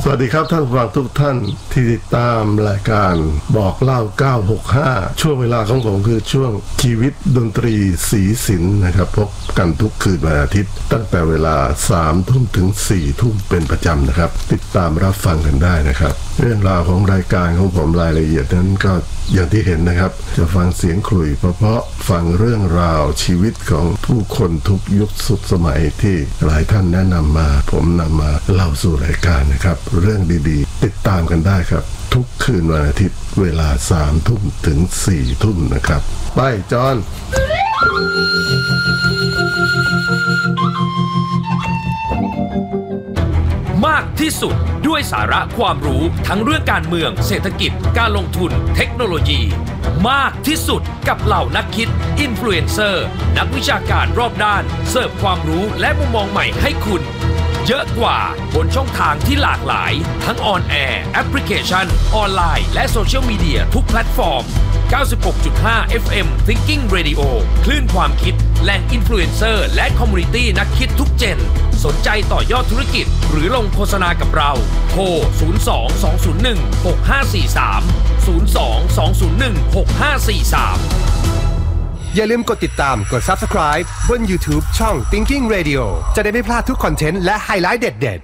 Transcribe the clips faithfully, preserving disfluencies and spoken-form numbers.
สวัสดีครับท่านผู้ฟังทุกท่านที่ติดตามรายการบอกเล่าเก้าหกห้าช่วงเวลาของผมคือช่วงชีวิตดนตรีสีสินนะครับพบกันทุกคืนวันอาทิตย์ตั้งแต่เวลาสามทุ่มถึงสี่ทุ่มเป็นประจำนะครับติดตามรับฟังกันได้นะครับเรื่องราวของรายการของผมรายละเอียดนั้นก็อย่างที่เห็นนะครับจะฟังเสียงขลุ่ยเพราะๆฟังเรื่องราวชีวิตของผู้คนทุกยุคสุดสมัยที่หลายท่านแนะนำมาผมนำมาเล่าสู่รายการนะครับเรื่องดีๆติดตามกันได้ครับทุกคืนวันอาทิตย์เวลาสามทุ่มถึงสี่ทุ่มนะครับไปจอนมากที่สุดด้วยสาระความรู้ทั้งเรื่องการเมืองเศรษฐกิจการลงทุนเทคโนโลยีมากที่สุดกับเหล่านักคิดอินฟลูเอนเซอร์นักวิชาการรอบด้านเสิร์ฟความรู้และมุมมองใหม่ให้คุณเยอะกว่าบนช่องทางที่หลากหลายทั้งออนแอร์แอปพลิเคชันออนไลน์และโซเชียลมีเดียทุกแพลตฟอร์ม เก้าสิบหกจุดห้า เอฟ เอ็ม Thinking Radio คลื่นความคิดแหล่งอินฟลูเอนเซอร์และคอมมูนิตี้นักคิดทุกเจนสนใจต่อยอดธุรกิจหรือลงโฆษณากับเราโทรศูนย์ สอง สอง ศูนย์ หนึ่ง หก ห้า สี่ สาม ศูนย์ สอง สอง ศูนย์ หนึ่ง หก ห้า สี่ สามอย่าลืมกดติดตามกด Subscribe บน YouTube ช่อง Thinking Radio จะได้ไม่พลาดทุกคอนเทนต์และไฮไลท์เด็ด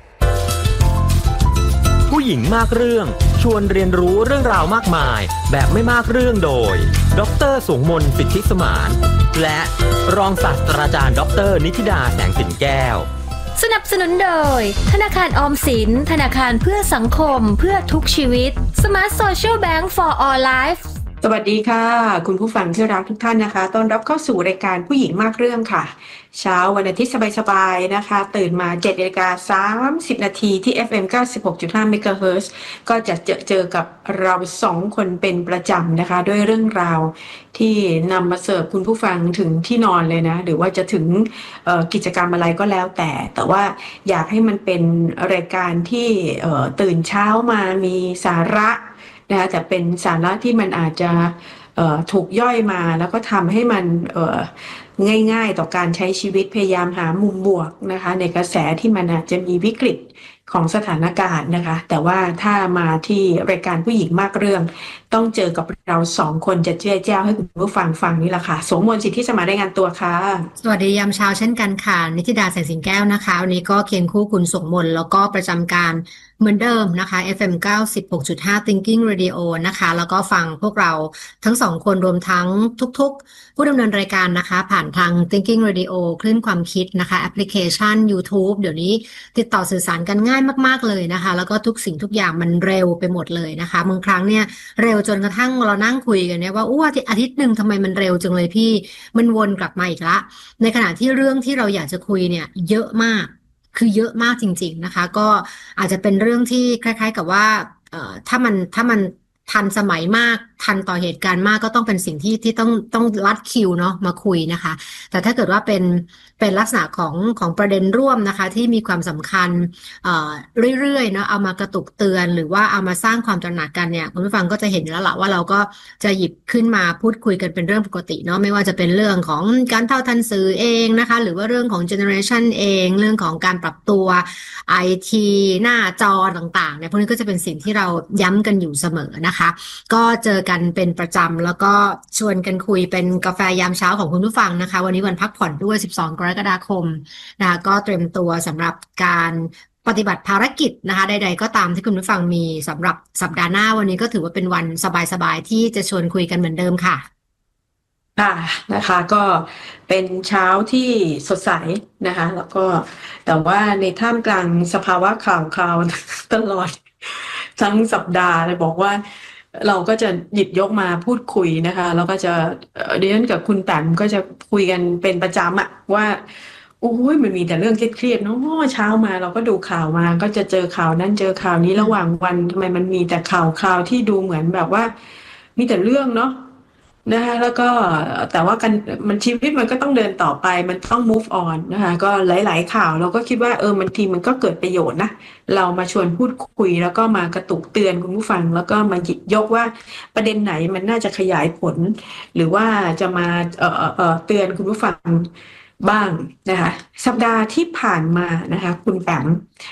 ๆผู้หญิงมากเรื่องชวนเรียนรู้เรื่องราวมากมายแบบไม่มากเรื่องโดยดร.สงมนต์ สิทธิสมานและรองศาสตราจารย์ดร.นิธิดาแสงสินแก้วสนับสนุนโดยธนาคารออมสินธนาคารเพื่อสังคมเพื่อทุกชีวิต Smart Social Bank for All Life สวัสดีค่ะคุณผู้ฟังที่รักทุกท่านนะคะต้อนรับเข้าสู่รายการผู้หญิงมากเรื่องค่ะเช้าวันอาทิตย์สบายๆนะคะตื่นมา เจ็ดนาฬิกาสามสิบ นาทีที่ เอฟ เอ็ม เก้าสิบหกจุดห้า เมกะเฮิรตซ์ก็จะเจอเจอกับเราสองคนเป็นประจำนะคะด้วยเรื่องราวที่นำมาเสิร์ฟคุณผู้ฟังถึงที่นอนเลยนะหรือว่าจะถึงกิจกรรมอะไรก็แล้วแต่แต่ว่าอยากให้มันเป็นรายการที่ตื่นเช้ามามีสาระนะคะแต่เป็นสาระที่มันอาจจะถูกย่อยมาแล้วก็ทำให้มันง่ายๆต่อการใช้ชีวิตพยายามหามุมบวกนะคะในกระแสที่มันอาจจะมีวิกฤตของสถานการณ์นะคะแต่ว่าถ้ามาที่รายการผู้หญิงมากเรื่องต้องเจอกับเราสองคนจะเจ้าเจ้าให้คุณผู้ฟังฟังนี่แหละค่ะสมมติสิทธิสมานรายงานตัวค่ะสวัสดียามเช้าเช่นกันค่ะนิติดาแสงสิงแก้วนะคะวันนี้ก็เคียงคู่คุณสมมนต์แล้วก็ประจำการเหมือนเดิมนะคะ เอฟ เอ็ม เก้าสิบหกจุดห้า Thinking Radio นะคะแล้วก็ฟังพวกเราทั้งสองคนรวมทั้งทุกๆผู้ดำเนินรายการนะคะผ่านทาง Thinking Radio คลื่นความคิดนะคะแอปพลิเคชัน YouTube เดี๋ยวนี้ติดต่อสื่อสารกันง่ายมากๆเลยนะคะแล้วก็ทุกสิ่งทุกอย่างมันเร็วไปหมดเลยนะคะบางครั้งเนี่ยเร็วจนกระทั่งเรานั่งคุยกันเนี่ยว่าอู้อาทิตย์นึงทำไมมันเร็วจังเลยพี่มันวนกลับมาอีกละในขณะที่เรื่องที่เราอยากจะคุยเนี่ยเยอะมากคือเยอะมากจริงๆนะคะก็อาจจะเป็นเรื่องที่คล้ายๆกับว่าเอ่อถ้ามันถ้ามันทันสมัยมากทันต่อเหตุการณ์มากก็ต้องเป็นสิ่งที่ที่ต้องต้องรัดคิวเนาะมาคุยนะคะแต่ถ้าเกิดว่าเป็นเป็นลักษณะของของประเด็นร่วมนะคะที่มีความสำคัญเอ่อเรื่อยๆเนาะเอามากระตุกเตือนหรือว่าเอามาสร้างความตระหนักกันเนี่ยคุณผู้ฟังก็จะเห็นแล้วล่ะว่าเราก็จะหยิบขึ้นมาพูดคุยกันเป็นเรื่องปกติเนาะไม่ว่าจะเป็นเรื่องของการเท่าทันสื่อเองนะคะหรือว่าเรื่องของเจเนอเรชันเองเรื่องของการปรับตัว ไอ ที หน้าจอต่างๆเนี่ยพวกนี้ก็จะเป็นสิ่งที่เราย้ำกันอยู่เสมอนะคะก็เจอกันเป็นประจำแล้วก็ชวนกันคุยเป็นกาแฟยามเช้าของคุณผู้ฟังนะคะวันนี้วันพักผ่อนด้วยสิบสองกรกฎาคมนะคะก็เตรียมตัวสำหรับการปฏิบัติภารกิจนะคะใดๆก็ตามที่คุณผู้ฟังมีสำหรับสัปดาห์หน้าวันนี้ก็ถือว่าเป็นวันสบายๆที่จะชวนคุยกันเหมือนเดิมค่ะค่ะนะคะก็เป็นเช้าที่สดใสนะคะแล้วก็แต่ว่าในท่ามกลางสภาวะข่าวข่าวตลอดทั้งสัปดาห์เลยบอกว่าเราก็จะหยิบยกมาพูดคุยนะคะแล้วก็จะเรียนกับคุณแต้มก็จะคุยกันเป็นประจำอะว่าโอ้ยมันมีแต่เรื่องเครียดๆเนาะเช้ามาเราก็ดูข่าวมาก็จะเจอข่าวนั้นเจอข่าวนี้ระหว่างวันทำไมมันมีแต่ข่าวข่าวที่ดูเหมือนแบบว่ามีแต่เรื่องเนาะนะคะแล้วก็แต่ว่ากันมันชีวิตมันก็ต้องเดินต่อไปมันต้อง move on นะคะก็หลายๆข่าวเราก็คิดว่าเออมันทีมันก็เกิดประโยชน์นะเรามาชวนพูดคุยแล้วก็มากระตุกเตือนคุณผู้ฟังแล้วก็มาหยิบยกว่าประเด็นไหนมันน่าจะขยายผลหรือว่าจะมาเอ่อเอ่อเตือนคุณผู้ฟังบ้างนะคะสัปดาห์ที่ผ่านมานะคะคุณแปม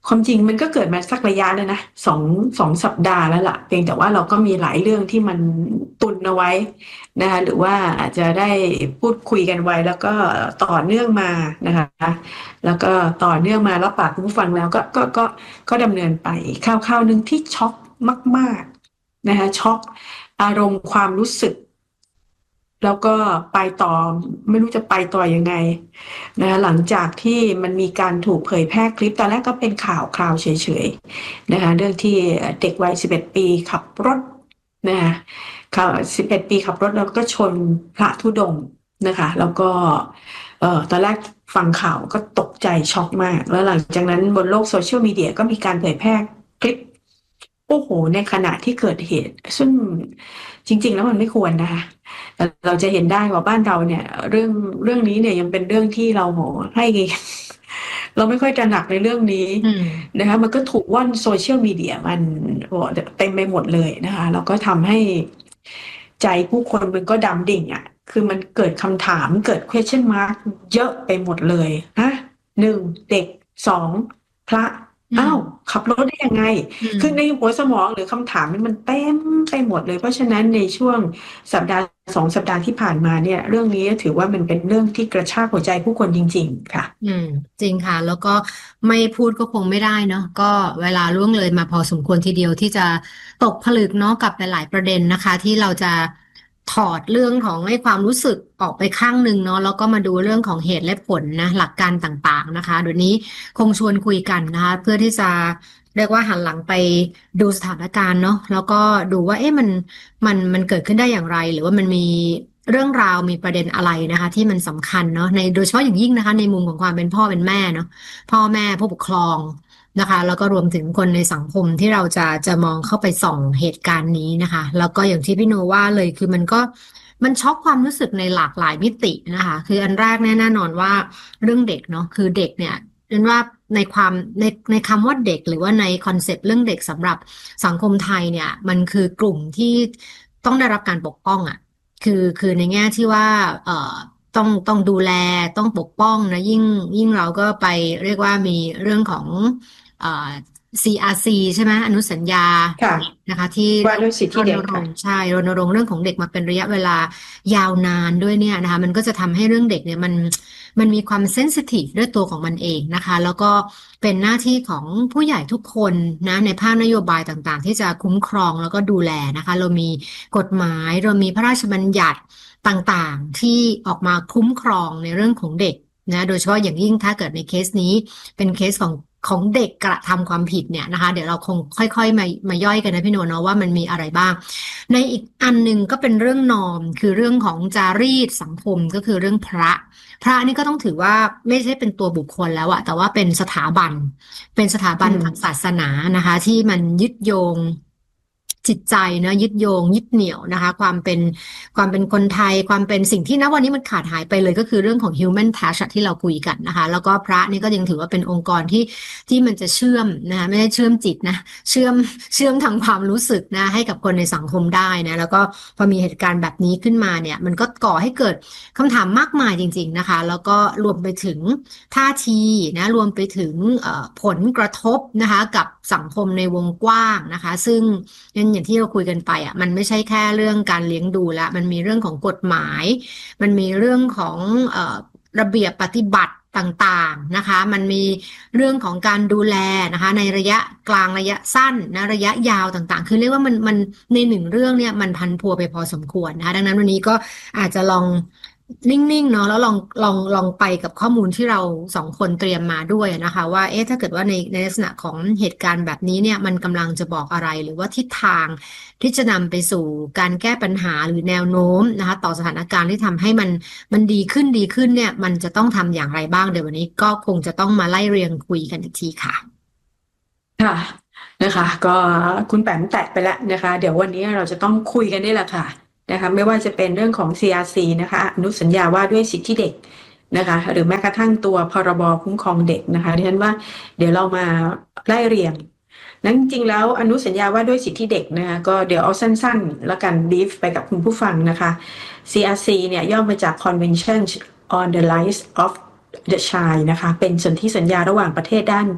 ความจริงมันก็เกิดมาสักระยะแล้วนะสองสองสัปดาห์แล้วล่ะเพียงแต่ว่าเราก็มีหลายเรื่องที่มันตุนเอาไว้นะคะหรือว่าอาจจะได้พูดคุยกันไว้แล้วก็ต่อเนื่องมานะคะแล้วก็ต่อเนื่องมาแล้วปากคุณผู้ฟังแล้วก็ก็ก็ก็ดำเนินไปข่าวข่าวหนึ่งที่ช็อกมากๆนะคะช็อกอารมณ์ความรู้สึกแล้วก็ไปต่อไม่รู้จะไปต่อยังไงนะคะหลังจากที่มันมีการถูกเผยแพร่คลิปตอนแรกก็เป็นข่าวคราวเฉยๆนะคะเรื่องที่เด็กวัยสิบเอ็ดปีขับรถนะคะข่าวสิบเอ็ดปีขับรถแล้วก็ชนพระธุดงค์นะคะแล้วก็เอ่อตอนแรกฟังข่าวก็ตกใจช็อกมากแล้วหลังจากนั้นบนโลกโซเชียลมีเดียก็มีการเผยแพร่คลิปโอ้โหในขณะที่เกิดเหตุซึ่งจริงๆแล้วมันไม่ควรนะคะเราจะเห็นได้ว่าบ้านเราเนี่ยเรื่องเรื่องนี้เนี่ยยังเป็นเรื่องที่เราโหให้เราไม่ค่อยตระหนักในเรื่องนี้นะคะมันก็ถูกว่อนโซเชียลมีเดียมันโอ้เต็มไปหมดเลยนะคะแล้วก็ทำให้ใจผู้คนมันก็ดำดิ่งอ่ะคือมันเกิดคำถามเกิด question mark เยอะไปหมดเลยฮะหนึ่งเด็กสองพระอ้าวขับรถได้ยังไงคือในหัวสมองหรือคำถามมันเต็มไปหมดเลยเพราะฉะนั้นในช่วงสัปดาห์สองสัปดาห์ที่ผ่านมาเนี่ยเรื่องนี้ถือว่ามันเป็นเรื่องที่กระชากหัวใจผู้คนจริงๆค่ะอืมจริงค่ะแล้วก็ไม่พูดก็คงไม่ได้เนาะก็เวลาล่วงเลยมาพอสมควรทีเดียวที่จะตกผลึกเนาะกับหลายๆประเด็นนะคะที่เราจะถอดเรื่องของไอ้ความรู้สึกออกไปข้างหนึ่งเนาะแล้วก็มาดูเรื่องของเหตุและผลนะหลักการต่างๆนะคะเดี๋ยวนี้คงชวนคุยกันนะคะเพื่อที่จะเรียกว่าหันหลังไปดูสถานการณ์เนาะแล้วก็ดูว่าเอ๊ะมันมันมันเกิดขึ้นได้อย่างไรหรือว่ามันมีเรื่องราวมีประเด็นอะไรนะคะที่มันสำคัญเนาะในโดยเฉพาะอย่างยิ่งนะคะในมุมของความเป็นพ่อเป็นแม่เนาะพ่อแม่ผู้ปกครองนะคะแล้วก็รวมถึงคนในสังคมที่เราจะจะมองเข้าไปส่องเหตุการณ์นี้นะคะแล้วก็อย่างที่พี่โนว่าเลยคือมันก็มันช็อกความรู้สึกในหลากหลายมิตินะคะคืออันแรกแน่นอนว่าเรื่องเด็กเนาะคือเด็กเนี่ยเรียนว่าในความในในคำว่าเด็กหรือว่าในคอนเซปต์เรื่องเด็กสำหรับสังคมไทยเนี่ยมันคือกลุ่มที่ต้องได้รับการปกป้องอ่ะคือคือในแง่ที่ว่าเอ่อต้องต้องดูแลต้องปกป้องนะยิ่งยิ่งเราก็ไปเรียกว่ามีเรื่องของเอ่อ ซี อาร์ ซี ใช่ไหมอนุสัญญานะคะที่ว่าด้วยสิทธิเด็กใช่รณรงค์เรื่องของเด็กมาเป็นระยะเวลายาวนานด้วยเนี่ยนะคะมันก็จะทำให้เรื่องเด็กเนี่ยมันมันมีความเซนซิทีฟด้วยตัวของมันเองนะคะแล้วก็เป็นหน้าที่ของผู้ใหญ่ทุกคนนะในภาคนโยบายต่างๆที่จะคุ้มครองแล้วก็ดูแลนะคะเรามีกฎหมายเรามีพระราชบัญญัติต่างๆที่ออกมาคุ้มครองในเรื่องของเด็กนะโดยเฉพาะอย่างยิ่งถ้าเกิดในเคสนี้เป็นเคสของของเด็กกระทำความผิดเนี่ยนะคะเดี๋ยวเราคงค่อยๆมามาย่อยกันนะพี่โนเนาะว่ามันมีอะไรบ้างในอีกอันนึงก็เป็นเรื่องนอมคือเรื่องของจารีตสังคมก็คือเรื่องพระพระนี่ก็ต้องถือว่าไม่ใช่เป็นตัวบุคคลแล้วอะแต่ว่าเป็นสถาบันเป็นสถาบันทางศาสนานะคะที่มันยึดโยงจิตใจนะยึดโยงยึดเหนี่ยวนะคะความเป็นความเป็นคนไทยความเป็นสิ่งที่ณวันนี้มันขาดหายไปเลยก็คือเรื่องของ human touch ที่เราคุยกันนะคะแล้วก็พระนี่ก็ยังถือว่าเป็นองค์กรที่ที่มันจะเชื่อมนะคะไม่ได้เชื่อมจิตนะเชื่อมเชื่อมทางความรู้สึกนะให้กับคนในสังคมได้นะแล้วก็พอมีเหตุการณ์แบบนี้ขึ้นมาเนี่ยมันก็ก่อให้เกิดคำถามมากมายจริงๆนะคะแล้วก็รวมไปถึงท่าทีนะรวมไปถึงผลกระทบนะคะกับสังคมในวงกว้างนะคะซึ่งอย่างที่เราคุยกันไปอ่ะมันไม่ใช่แค่เรื่องการเลี้ยงดูแล้วมันมีเรื่องของกฎหมายมันมีเรื่องของเอ่อระเบียบปฏิบัติต่างๆนะคะมันมีเรื่องของการดูแลนะคะในระยะกลางระยะสั้นนะระยะยาวต่างๆคือเรียกว่ามันมันในหนึ่งเรื่องเนี่ยมันพันพัวไปพอสมควรนะคะดังนั้นวันนี้ก็อาจจะลองนิ่งๆเนาะแล้วลองลองลองไปกับข้อมูลที่เราสองคนเตรียมมาด้วยนะคะว่าเอ๊ะถ้าเกิดว่าในในลักษณะของเหตุการณ์แบบนี้เนี่ยมันกำลังจะบอกอะไรหรือว่าทิศทางที่จะนำไปสู่การแก้ปัญหาหรือแนวโน้มนะคะต่อสถานการณ์ที่ทำให้มันมันดีขึ้นดีขึ้นเนี่ยมันจะต้องทำอย่างไรบ้างเดี๋ยววันนี้ก็คงจะต้องมาไล่เรียงคุยกันอีกทีค่ะค่ะนะคะก็คุณแปมแตะไปแล้วนะคะเดี๋ยววันนี้เราจะต้องคุยกันนี่แหละค่ะนะคะไม่ว่าจะเป็นเรื่องของ ซี อาร์ ซี นะคะอนุสัญญาว่าด้วยสิทธิเด็กนะคะหรือแม้กระทั่งตัวพรบคุ้มครองเด็กนะคะดิฉันว่าเดี๋ยวเรามาไล่เรียงนั้นจริงๆแล้วอนุสัญญาว่าด้วยสิทธิเด็กนะคะก็เดี๋ยวเอาสั้นๆแล้วกันบีฟไปกับคุณผู้ฟังนะคะ ซี อาร์ ซี เนี่ยย่อมาจาก Convention on the Rights of the Child นะคะเป็นสนธิสัญญาระหว่างประเทศด้าน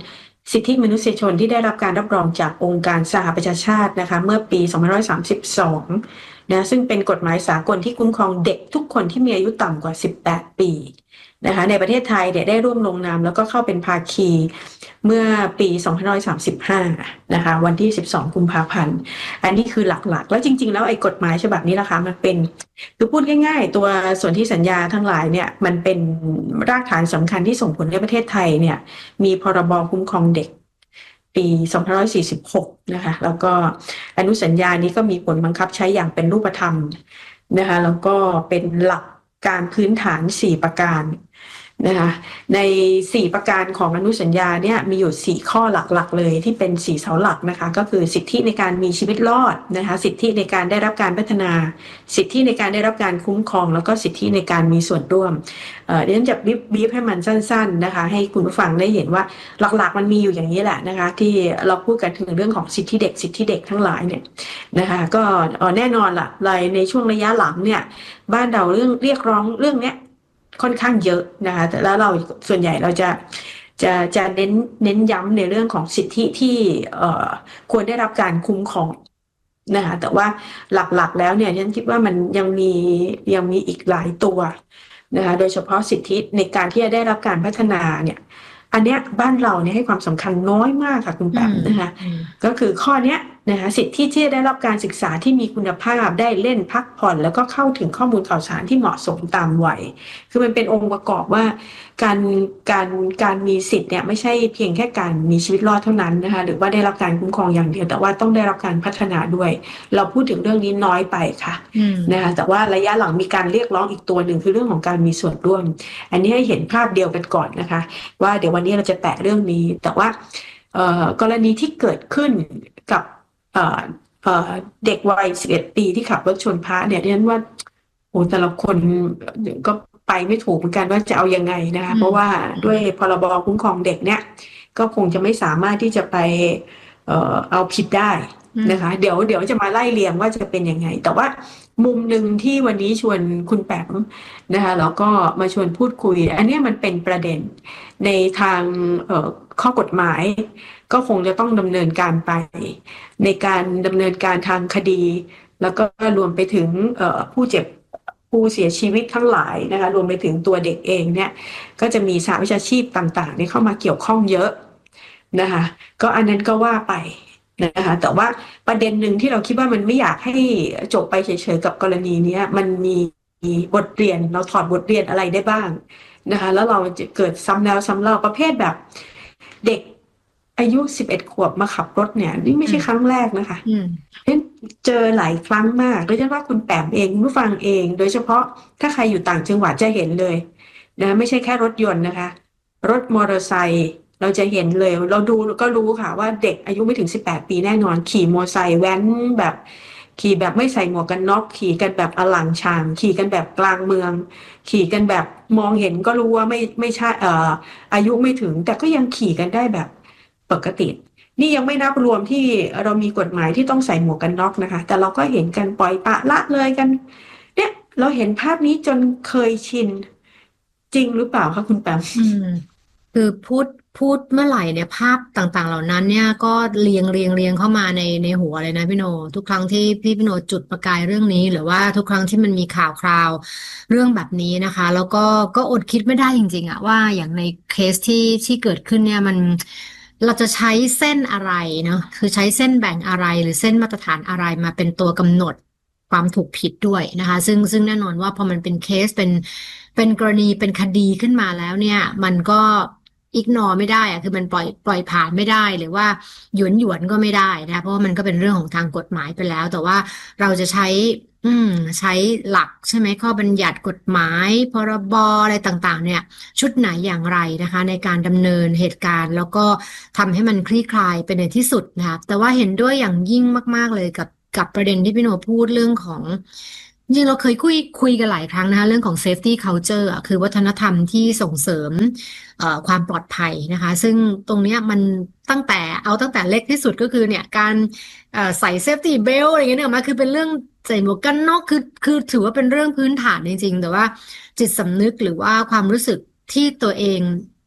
สิทธิมนุษยชนที่ได้รับการรับรองจากองค์การสหประชาชาตินะคะเมื่อปีสองพันห้าร้อยสามสิบสองนะซึ่งเป็นกฎหมายสากลที่คุ้มครองเด็กทุกคนที่มีอายุต่ำกว่าสิบแปดปีนะคะในประเทศไทยเนี่ยได้ร่วมลงนามแล้วก็เข้าเป็นภาคีเมื่อปีสองพันห้าร้อยสามสิบห้านะคะวันที่สิบสองกุมภาพันธ์อันนี้คือหลักๆแล้วจริงๆแล้วไอ้กฎหมายฉบับนี้นะคะมันเป็นคือพูดง่ายๆตัวส่วนที่สัญญาทั้งหลายเนี่ยมันเป็นรากฐานสำคัญที่ส่งผลให้ประเทศไทยเนี่ยมีพรบคุ้มครองเด็กปีสองพันห้าร้อยสี่สิบหกนะคะแล้วก็อนุสัญญานี้ก็มีผลบังคับใช้อย่างเป็นรูปธรรมนะคะแล้วก็เป็นหลักการพื้นฐานสี่ประการนะคะในสี่ประการของอนุสัญญาเนี่ยมีอยู่สี่ข้อหลักๆเลยที่เป็นสี่เสาหลักนะคะก็คือสิทธิในการมีชีวิตรอดนะคะสิทธิในการได้รับการพัฒนาสิทธิในการได้รับการคุ้มครองแล้วก็สิทธิในการมีส่วนร่วมเอ่อเดี๋ยวฉันจะบีบบีบให้มันสั้นๆนะคะให้คุณผู้ฟังได้เห็นว่าหลักๆมันมีอยู่อย่างนี้แหละนะคะที่เราพูดกันถึงเรื่องของสิทธิเด็กสิทธิเด็กทั้งหลายเนี่ยนะคะก็แน่นอนล่ะในช่วงระยะหลังเนี่ยบ้านเราเรื่องเรียกร้องเรื่องเนี้ยค่อนข้างเยอะนะคะแต่แล้วเราส่วนใหญ่เราจะจะจะเน้นเน้นย้ำในเรื่องของสิทธิที่เอ่อควรได้รับการคุ้มครองนะคะแต่ว่าหลักๆแล้วเนี่ยฉันคิดว่ามันยังมียังมีอีกหลายตัวนะคะโดยเฉพาะสิทธิในการที่จะได้รับการพัฒนาเนี่ยอันเนี้ยบ้านเราเนี่ยให้ความสำคัญน้อยมากค่ะคุณแปมนะคะก็คือข้อเนี้ยนะคะสิทธิที่จะได้รับการศึกษาที่มีคุณภาพได้เล่นพักผ่อนแล้วก็เข้าถึงข้อมูลข่าวสารที่เหมาะสมตามวัยคือมันเป็นองค์ประกอบว่าการการการมีสิทธิ์เนี่ยไม่ใช่เพียงแค่การมีชีวิตรอดเท่านั้นนะคะหรือว่าได้รับการคุ้มครองอย่างเดียวแต่ว่าต้องได้รับการพัฒนาด้วยเราพูดถึงเรื่องนี้น้อยไปค่ะนะคะแต่ว่าระยะหลังมีการเรียกร้องอีกตัวหนึ่งคือเรื่องของการมีส่วนร่วมอันนี้ให้เห็นภาพเดียวกันก่อนนะคะว่าเดี๋ยววันนี้เราจะแตะเรื่องนี้แต่ว่ากรณีที่เกิดขึ้นกับเด็กวัยสิบเอ็ดปีที่ขับรถชนพระเนี่ยดิฉันว่าโอ้แต่ละคนก็ไปไม่ถูกเหมือนกันว่าจะเอายังไงนะคะเพราะว่าด้วยพรบคุ้มครองเด็กเนี่ยก็คงจะไม่สามารถที่จะไปเอ่อเอาผิดได้นะคะเดี๋ยวเดี๋ยวจะมาไล่เรียงว่าจะเป็นยังไงแต่ว่ามุมหนึ่งที่วันนี้ชวนคุณแปมนะคะแล้วก็มาชวนพูดคุยอันนี้มันเป็นประเด็นในทางเอ่อข้อกฎหมายก็คงจะต้องดำเนินการไปในการดำเนินการทางคดีแล้วก็รวมไปถึงเอ่อผู้เจ็บผู้เสียชีวิตทั้งหลายนะคะรวมไปถึงตัวเด็กเองเนี่ยก็จะมีสหวิชาชีพต่างๆที่เข้ามาเกี่ยวข้องเยอะนะคะก็อันนั้นก็ว่าไปนะคะแต่ว่าประเด็นหนึ่งที่เราคิดว่ามันไม่อยากให้จบไปเฉยๆกับกรณีนี้มันมีบทเรียนเราถอดบทเรียนอะไรได้บ้างนะคะแล้วเราจะเกิดซ้ำแล้วซ้ำเล่าประเภทแบบเด็กอายุสิบเอ็ดขวบมาขับรถเนี่ยนี่ไม่ใช่ครั้งแรกนะคะเจอหลายครั้งมากโดยเฉพาะคุณแปมเองผู้ฟังเองโดยเฉพาะถ้าใครอยู่ต่างจังหวัดจะเห็นเลยนะไม่ใช่แค่รถยนต์นะคะรถมอเตอร์ไซค์เราจะเห็นเลยเราดูก็รู้ค่ะว่าเด็กอายุไม่ถึงสิบแปดปีแน่นอนขี่มอเตอร์ไซค์แว้นแบบขี่แบบไม่ใส่หมวกกันน็อกขี่กันแบบอลังชางขี่กันแบบกลางเมืองขี่กันแบบมองเห็นก็รู้ว่าไม่ไม่ใช่เอ่ออายุไม่ถึงแต่ก็ยังขี่กันได้แบบปกตินี่ยังไม่นับรวมที่เรามีกฎหมายที่ต้องใส่หมวกกันน็อกนะคะแต่เราก็เห็นกันปล่อยปละละเลยกันเนี่ยเราเห็นภาพนี้จนเคยชินจริงหรือเปล่าคะคุณแปมคือพูดพูดเมื่อไหร่เนี่ยภาพต่างๆเหล่านั้นเนี่ยก็เรียงเรียงเรียงเข้ามาในในหัวเลยนะพี่โนทุกครั้งที่พี่พี่โนจุดประกายเรื่องนี้หรือว่าทุกครั้งที่มันมีข่าวคราวเรื่องแบบนี้นะคะแล้วก็ก็อดคิดไม่ได้จริงๆอะว่าอย่างในเคสที่ที่เกิดขึ้นเนี่ยมันเราจะใช้เส้นอะไรเนาะคือใช้เส้นแบ่งอะไรหรือเส้นมาตรฐานอะไรมาเป็นตัวกำหนดความถูกผิดด้วยนะคะซึ่งซึ่งแน่นอนว่าพอมันเป็นเคสเป็นเป็นกรณีเป็นคดีขึ้นมาแล้วเนี่ยมันก็อิกนอไม่ได้อะคือมันปล่อยปล่อยผ่านไม่ได้หรือว่าหยวนหยวนก็ไม่ได้นะเพราะว่ามันก็เป็นเรื่องของทางกฎหมายไปแล้วแต่ว่าเราจะใช้อืมใช้หลักใช่ไหมข้อบัญญัติกฎหมายพรบอะไรต่างๆเนี่ยชุดไหนอย่างไรนะคะในการดำเนินเหตุการณ์แล้วก็ทำให้มันคลี่คลายไปในที่สุดนะคะแต่ว่าเห็นด้วยอย่างยิ่งมากๆเลยกับกับประเด็นที่พี่โนพูดเรื่องของจริงเราเคยคุยคุยกันหลายครั้งนะคะเรื่องของ safety culture อ่ะคือวัฒนธรรมที่ส่งเสริมความปลอดภัยนะคะซึ่งตรงนี้มันตั้งแต่เอาตั้งแต่เล็กที่สุดก็คือเนี่ยการใส่ safety belt อะไรเงี้ยเนี่ยมาคือเป็นเรื่องใส่หมวกกันน็อกคือคือถือว่าเป็นเรื่องพื้นฐานจริงๆแต่ว่าจิตสำนึกหรือว่าความรู้สึกที่ตัวเอง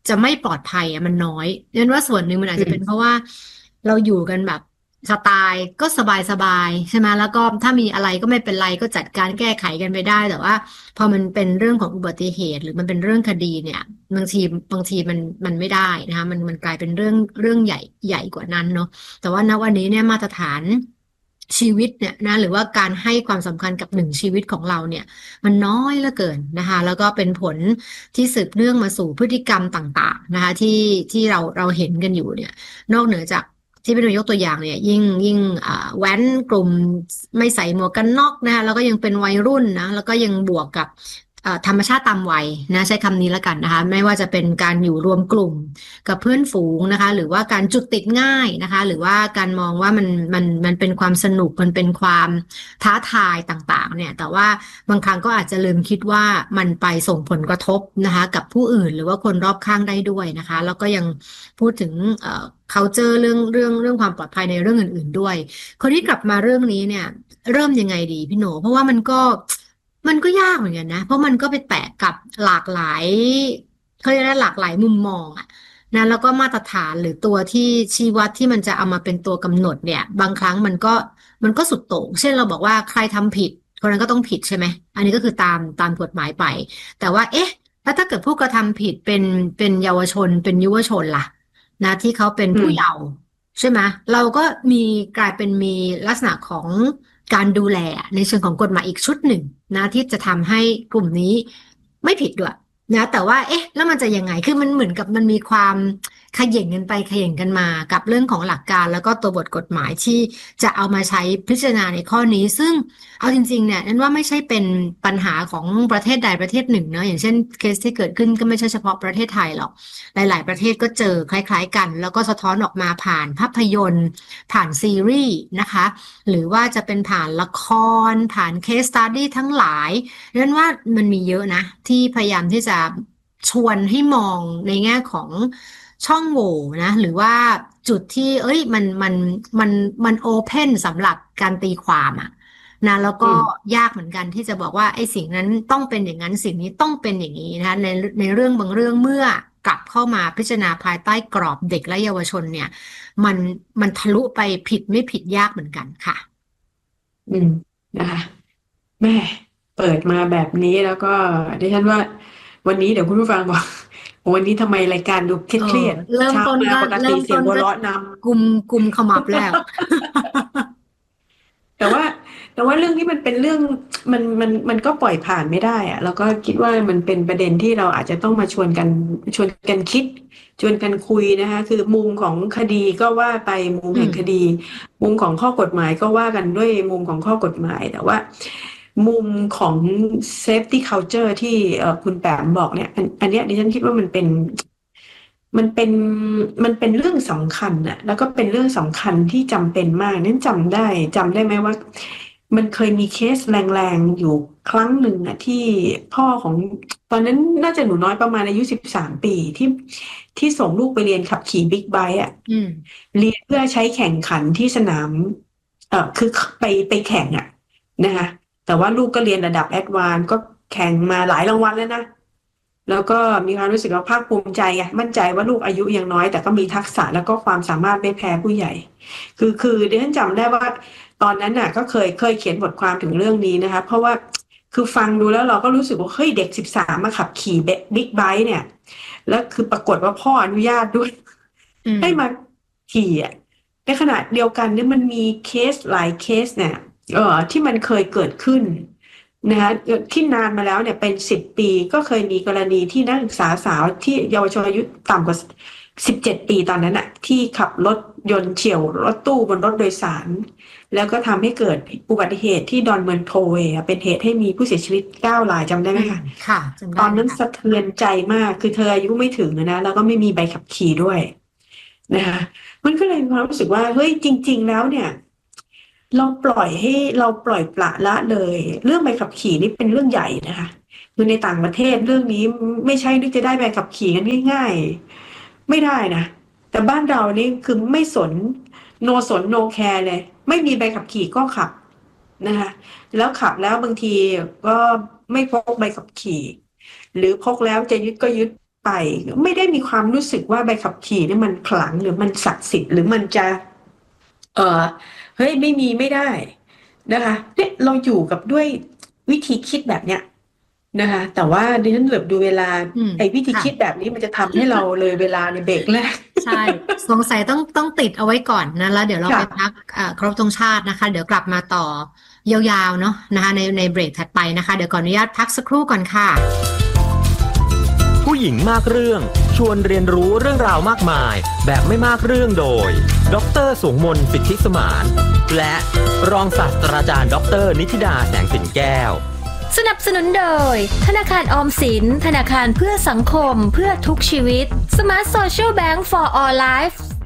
จะไม่ปลอดภัยอ่ะมันน้อยเนื่องว่าส่วนหนึ่งมันอาจจะเป็นเพราะว่าเราอยู่กันแบบสไตล์ก็สบายสบายใช่ไหมแล้วก็ถ้ามีอะไรก็ไม่เป็นไรก็จัดการแก้ไขกันไปได้แต่ว่าพอมันเป็นเรื่องของอุบัติเหตุหรือมันเป็นเรื่องคดีเนี่ยบางทีบางทีมันมันไม่ได้นะคะมันมันกลายเป็นเรื่องเรื่องใหญ่ใหญ่กว่านั้นเนาะแต่ว่าณวันนี้เนี่ยมาตรฐานชีวิตเนี่ยนะหรือว่าการให้ความสำคัญกับหนึ่งชีวิตของเราเนี่ยมันน้อยเหลือเกินนะคะแล้วก็เป็นผลที่สืบเนื่องมาสู่พฤติกรรมต่างๆนะคะที่ที่เราเราเห็นกันอยู่เนี่ยนอกเหนือจากที่เป็นยกตัวอย่างเนี่ยยิ่งยิ่งแว้นกลุ่มไม่ใส่หมวกกันน็อกนะคะแล้วก็ยังเป็นวัยรุ่นนะแล้วก็ยังบวกกับธรรมชาติตามวัยนะใช้คำนี้แล้วกันนะคะไม่ว่าจะเป็นการอยู่รวมกลุ่มกับเพื่อนฝูงนะคะหรือว่าการจุดติดง่ายนะคะหรือว่าการมองว่ามันมันมันเป็นความสนุกมันเป็นความท้าทายต่างๆเนี่ยแต่ว่าบางครั้งก็อาจจะลืมคิดว่ามันไปส่งผลกระทบนะคะกับผู้อื่นหรือว่าคนรอบข้างได้ด้วยนะคะแล้วก็ยังพูดถึงเอ่อ culture เรื่องเรื่องเรื่องความปลอดภัยในเรื่องอื่นๆด้วยคนที่กลับมาเรื่องนี้เนี่ยเริ่มยังไงดีพี่โหนเพราะว่ามันก็มันก็ยากเหมือนกันนะเพราะมันก็ไปแตะกับหลากหลายเขาเรียกว่าหลากหลายมุมมองอะนะแล้วก็มาตรฐานหรือตัวที่ชี้วัดที่มันจะเอามาเป็นตัวกำหนดเนี่ยบางครั้งมันก็มันก็สุดโต่งเช่นเราบอกว่าใครทำผิดคนนั้นก็ต้องผิดใช่ไหมอันนี้ก็คือตามตามกฎหมายไปแต่ว่าเอ๊ะแล้วถ้าเกิดผู้กระทำผิดเป็นเป็นเยาวชนเป็นยุวชนล่ะนะที่เขาเป็นผู้เยาว์ใช่ไหมเราก็มีกลายเป็นมีลักษณะของการดูแลในเชิงของกฎหมายอีกชุดหนึ่งนะที่จะทำให้กลุ่มนี้ไม่ผิดด้วยนะแต่ว่าเอ๊ะแล้วมันจะยังไงคือมันเหมือนกับมันมีความเขย่งกันไปเขย่งกันมากับเรื่องของหลักการแล้วก็ตัวบทกฎหมายที่จะเอามาใช้พิจารณาในข้อนี้ซึ่งเอาจริงๆเนี่ยนั่นว่าไม่ใช่เป็นปัญหาของประเทศใดประเทศหนึ่งเนาะอย่างเช่นเคสที่เกิดขึ้นก็ไม่ใช่เฉพาะประเทศไทยหรอกหลายๆประเทศก็เจอคล้ายๆกันแล้วก็สะท้อนออกมาผ่านภาพยนตร์ผ่านซีรีส์นะคะหรือว่าจะเป็นผ่านละครผ่านเคสสตั๊ดดี้ทั้งหลายนั่นว่ามันมีเยอะนะที่พยายามที่จะชวนให้มองในแง่ของช่องโหว่นะหรือว่าจุดที่เอ้ยมันมันมันมันโอเพนสำหรับการตีความอะนะแล้วก็ยากเหมือนกันที่จะบอกว่าไอ้สิ่งนั้นต้องเป็นอย่างนั้นสิ่งนี้ต้องเป็นอย่างนี้นะคะในในเรื่องบางเรื่องเมื่อกลับเข้ามาพิจารณาภายใต้กรอบเด็กและเยาวชนเนี่ยมันมันทะลุไปผิดไม่ผิดยากเหมือนกันค่ะอืมนะคะแม่เปิดมาแบบนี้แล้วก็ดิฉันว่าวันนี้เดี๋ยวคุณผู้ฟังบอกวันนี้ทำไมรายการดูเครียดเริ่มต้นก็ปกติเสียงหัวเราะนำกุมกุมขมับแล้วแต่ว่าแต่ว่าเรื่องนี้มันเป็นเรื่องมันมันมันก็ปล่อยผ่านไม่ได้อะแล้วก็คิดว่ามันเป็นประเด็นที่เราอาจจะต้องมาชวนกันชวนกันคิดชวนกันคุยนะคะคือมุมของคดีก็ว่าไปมุมแห่งคดีมุมของข้อกฎหมายก็ว่ากันด้วยมุมของข้อกฎหมายแต่ว่ามุมของ safety culture ที่คุณแปมบอกเนี่ยอันเนี้ยดิฉันคิดว่ามันเป็นมันเป็นมันเป็นเรื่องสำคัญน่ะแล้วก็เป็นเรื่องสำคัญที่จำเป็นมากนั่นจำได้จำได้ไหมว่ามันเคยมีเคสแรงๆอยู่ครั้งหนึ่งอ่ะที่พ่อของตอนนั้นน่าจะหนูน้อยประมาณอายุสิบสามปีที่ที่ส่งลูกไปเรียนขับขี่บิ๊กไบค์อ่ะเรียนเพื่อใช้แข่งขันที่สนามเอ่อคือไปไปแข่งอ่ะนะคะแต่ว่าลูกก็เรียนระดับแอดวานซ์ก็แข่งมาหลายรางวัลแล้วนะแล้วก็มีความรู้สึกว่าภาคภูมิใจไงมั่นใจว่าลูกอายุยังน้อยแต่ก็มีทักษะแล้วก็ความสามารถไม่แพ้ผู้ใหญ่คือคือดิฉันจำได้ว่าตอนนั้นน่ะก็เคยเคยเขียนบทความถึงเรื่องนี้นะคะเพราะว่าคือฟังดูแล้วเราก็รู้สึกว่าเฮ้ยเด็กสิบสามมาขับขี่บิ๊กไบค์เนี่ยแล้วคือปรากฏว่าพ่ออนุญาตด้วยให้มาขี่อ่ะในขณะเดียวกันเนี่ยมันมีเคสหลายเคสเนี่ยเออที่มันเคยเกิดขึ้นนะคะที่นานมาแล้วเนี่ยเป็นสิบปีก็เคยมีกรณีที่นักศึกษาสาวที่เยาวชนอายุต่ำกว่าสิบเจ็ดปีตอนนั้นน่ะที่ขับรถยนต์เฉี่ยวรถตู้บนรถโดยสารแล้วก็ทำให้เกิดอุบัติเหตุที่ดอนเมืองโทเวย์เป็นเหตุให้มีผู้เสียชีวิตเก้ารายจำได้ไหมคะค่ะตอนนั้นสะเทือนใจมากคือเธออายุไม่ถึงนะแล้วก็ไม่มีใบขับขี่ด้วยนะคะมันก็เลยมีความรู้สึกว่าเฮ้ยจริงๆแล้วเนี่ยเราปล่อยให้เราปล่อยปละละเลยเรื่องใบขับขี่นี่เป็นเรื่องใหญ่นะคะคือในต่างประเทศเรื่องนี้ไม่ใช่นึกจะได้ใบขับขี่กันง่ายๆไม่ได้นะแต่บ้านเรานี่คือไม่สนโนสนโนแคร์เลยไม่มีใบขับขี่ก็ขับนะคะแล้วขับแล้วบางทีก็ไม่พกใบขับขี่หรือพกแล้วจะยึดก็ยึดไปไปไม่ได้มีความรู้สึกว่าใบขับขี่นี่มันขลังหรือมันศักดิ์สิทธิ์หรือมันจะเออเฮ้ยไม่มีไม่ได้นะคะเนี่ยเราอยู่กับด้วยวิธีคิดแบบเนี้ยนะคะแต่ว่าดิฉันแบบดูเวลาไอ้วิธีคิดแบบนี้มันจะทำให้เราเลยเวลาในเบรกแรกใช่สงสัยต้องต้องติดเอาไว้ก่อนนะแล้วเดี๋ยวเราไปพักครบธงชาตินะคะเดี๋ยวกลับมาต่อยาวๆเนาะนะคะในในเบรกถัดไปนะคะเดี๋ยวขออนุญาตพักสักครู่ก่อนค่ะผู้หญิงมากเรื่องชวนเรียนรู้เรื่องราวมากมายแบบไม่มากเรื่องโดยดร.สงมนต์สิทธิสมานและรองศาสตราจารย์ดร.นิธิดาแสงสินแก้วสนับสนุนโดยธนาคารออมสินธนาคารเพื่อสังคมเพื่อทุกชีวิต Smart Social Bank for All Life